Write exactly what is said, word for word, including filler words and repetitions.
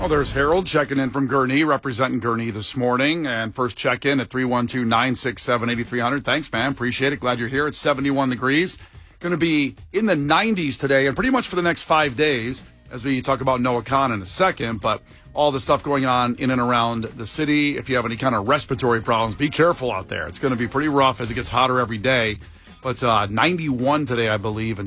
Well, there's Harold checking in from Gurnee, representing Gurnee this morning. And first check in at three one two, nine six seven, eight three zero zero. Thanks, man. Appreciate it. Glad you're here. It's seventy-one degrees. Going to be in the nineties today and pretty much for the next five days as we talk about Noah Khan in a second. But all the stuff going on in and around the city. If you have any kind of respiratory problems, be careful out there. It's going to be pretty rough as it gets hotter every day. But uh, ninety-one today, I believe, and